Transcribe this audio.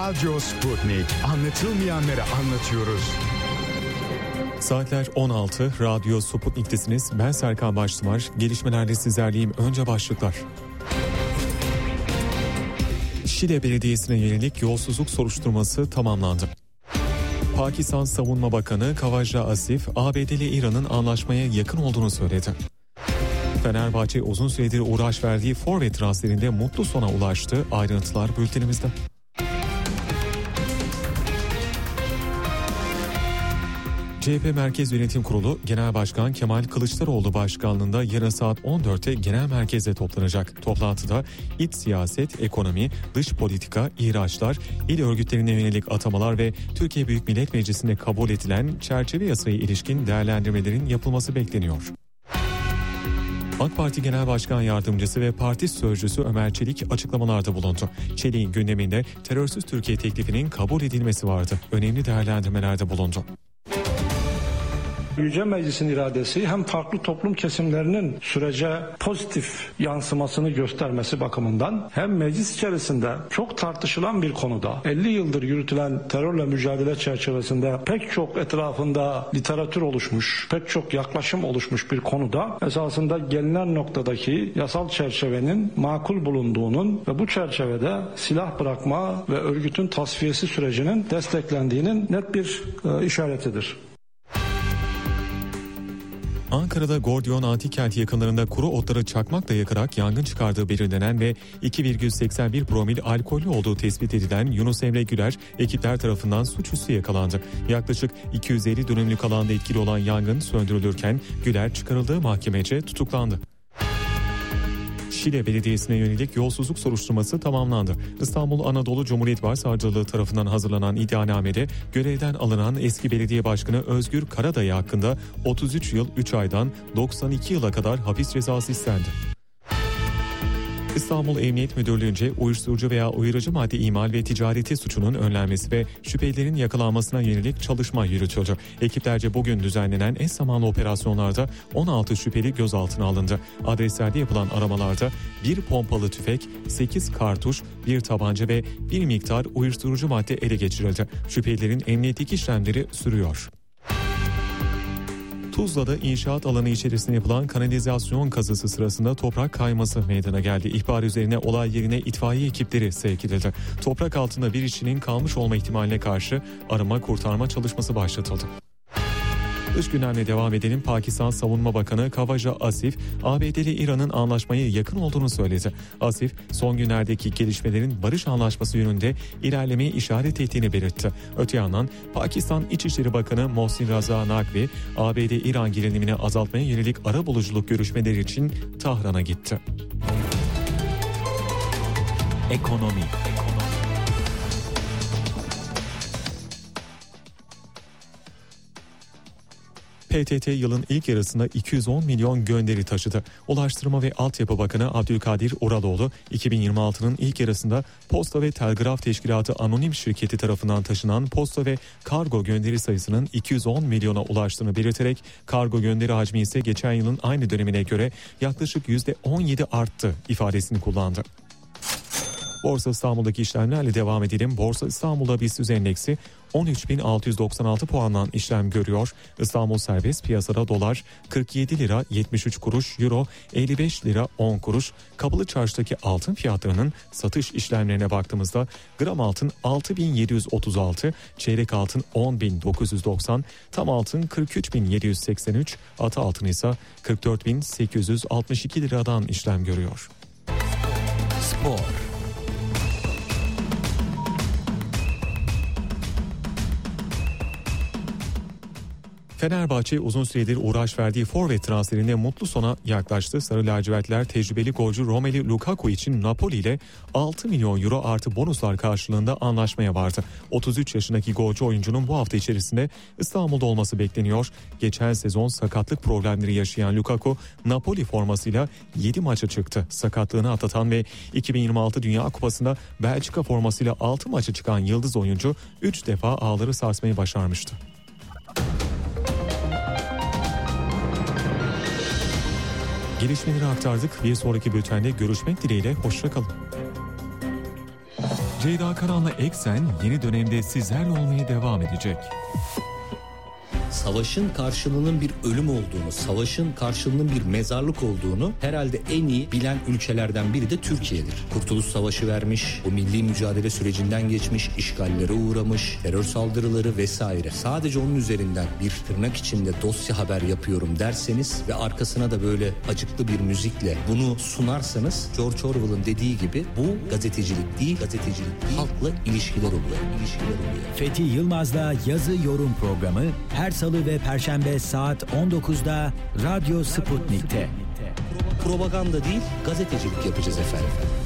Radyo Sputnik. Anlatılmayanları anlatıyoruz. Saatler 16. Radyo Sputnik'tesiniz. Ben Serkan Baştımar. Gelişmelerle sizlerleyim. Önce başlıklar. Şile Belediyesi'ne yönelik yolsuzluk soruşturması tamamlandı. Pakistan Savunma Bakanı Khawaja Asif, ABD'li İran'ın anlaşmaya yakın olduğunu söyledi. Fenerbahçe uzun süredir uğraş verdiği forvet transferinde mutlu sona ulaştı. Ayrıntılar bültenimizde. CHP Merkez Yönetim Kurulu Genel Başkan Kemal Kılıçdaroğlu başkanlığında yarın saat 14'te genel merkezde toplanacak. Toplantıda iç siyaset, ekonomi, dış politika, ihraçlar, il örgütlerine yönelik atamalar ve Türkiye Büyük Millet Meclisi'nde kabul edilen çerçeve yasaya ilişkin değerlendirmelerin yapılması bekleniyor. AK Parti Genel Başkan Yardımcısı ve Parti Sözcüsü Ömer Çelik açıklamalarda bulundu. Çelik'in gündeminde terörsüz Türkiye teklifinin kabul edilmesi vardı. Önemli değerlendirmelerde bulundu. Yüce Meclis'in iradesi hem farklı toplum kesimlerinin sürece pozitif yansımasını göstermesi bakımından hem meclis içerisinde çok tartışılan bir konuda 50 yıldır yürütülen terörle mücadele çerçevesinde pek çok etrafında literatür oluşmuş, pek çok yaklaşım oluşmuş bir konuda esasında gelinen noktadaki yasal çerçevenin makul bulunduğunun ve bu çerçevede silah bırakma ve örgütün tasfiyesi sürecinin desteklendiğinin net bir işaretidir. Ankara'da Gordiyon Antikkenti yakınlarında kuru otları çakmakla yakarak yangın çıkardığı belirlenen ve 2,81 promil alkollü olduğu tespit edilen Yunus Emre Güler ekipler tarafından suçüstü yakalandı. Yaklaşık 250 dönümlük alanda etkili olan yangın söndürülürken Güler çıkarıldığı mahkemece tutuklandı. Şile Belediyesi'ne yönelik yolsuzluk soruşturması tamamlandı. İstanbul Anadolu Cumhuriyet Başsavcılığı tarafından hazırlanan iddianamede görevden alınan eski belediye başkanı Özgür Karadayı hakkında 33 yıl 3 aydan 92 yıla kadar hapis cezası istendi. İstanbul Emniyet Müdürlüğü'nce uyuşturucu veya uyarıcı madde imal ve ticareti suçunun önlenmesi ve şüphelilerin yakalanmasına yönelik çalışma yürütüldü. Ekiplerce bugün düzenlenen eş zamanlı operasyonlarda 16 şüpheli gözaltına alındı. Adreslerde yapılan aramalarda bir pompalı tüfek, 8 kartuş, bir tabanca ve bir miktar uyuşturucu madde ele geçirildi. Şüphelilerin emniyetlik işlemleri sürüyor. Tuzla'da inşaat alanı içerisinde yapılan kanalizasyon kazısı sırasında toprak kayması meydana geldi. İhbar üzerine olay yerine itfaiye ekipleri sevk edildi. Toprak altında bir işçinin kalmış olma ihtimaline karşı arama kurtarma çalışması başlatıldı. Dış gündemle devam edelim. Pakistan Savunma Bakanı Khawaja Asif, ABD'li İran'ın anlaşmaya yakın olduğunu söyledi. Asif, son günlerdeki gelişmelerin barış anlaşması yönünde ilerlemeye işaret ettiğini belirtti. Öte yandan Pakistan İçişleri Bakanı Mohsin Raza Naqvi, ABD-İran gerilimini azaltmaya yönelik arabuluculuk görüşmeleri için Tahran'a gitti. Ekonomi. PTT yılın ilk yarısında 210 milyon gönderi taşıdı. Ulaştırma ve Altyapı Bakanı Abdülkadir Uraloğlu, 2026'nın ilk yarısında Posta ve Telgraf Teşkilatı Anonim Şirketi tarafından taşınan posta ve kargo gönderi sayısının 210 milyona ulaştığını belirterek kargo gönderi hacmi ise geçen yılın aynı dönemine göre yaklaşık %17 arttı ifadesini kullandı. Borsa İstanbul'daki işlemlerle devam edelim. Borsa İstanbul'da BIST endeksi 13.696 puandan işlem görüyor. İstanbul serbest piyasada dolar 47 lira 73 kuruş, euro 55 lira 10 kuruş. Kapalı çarşıdaki altın fiyatlarının satış işlemlerine baktığımızda gram altın 6.736, çeyrek altın 10.990, tam altın 43.783, atı altın ise 44.862 liradan işlem görüyor. Spor. Fenerbahçe uzun süredir uğraş verdiği forvet transferinde mutlu sona yaklaştı. Sarı lacivertler tecrübeli golcü Romelu Lukaku için Napoli ile 6 milyon euro artı bonuslar karşılığında anlaşmaya vardı. 33 yaşındaki golcü oyuncunun bu hafta içerisinde İstanbul'da olması bekleniyor. Geçen sezon sakatlık problemleri yaşayan Lukaku Napoli formasıyla 7 maça çıktı. Sakatlığını atlatan ve 2026 Dünya Kupası'nda Belçika formasıyla 6 maça çıkan yıldız oyuncu 3 defa ağları sarsmayı başarmıştı. Gelişmeleri aktardık. Bir sonraki bültende görüşmek dileğiyle. Hoşça kalın. Ceyda Karan'la Eksen yeni dönemde sizlerle olmaya devam edecek. Savaşın karşılığının bir ölüm olduğunu, savaşın karşılığının bir mezarlık olduğunu herhalde en iyi bilen ülkelerden biri de Türkiye'dir. Kurtuluş Savaşı vermiş, o milli mücadele sürecinden geçmiş, işgallere uğramış, terör saldırıları vesaire. Sadece onun üzerinden bir tırnak içinde dosya haber yapıyorum derseniz ve arkasına da böyle acıklı bir müzikle bunu sunarsanız George Orwell'ın dediği gibi bu gazetecilik değil, halkla ilişkiler oluyor. Fethi Yılmaz'la Yazı Yorum programı her Salı ve Perşembe saat 19'da Radyo Sputnik'te. Propaganda değil, gazetecilik yapacağız efendim.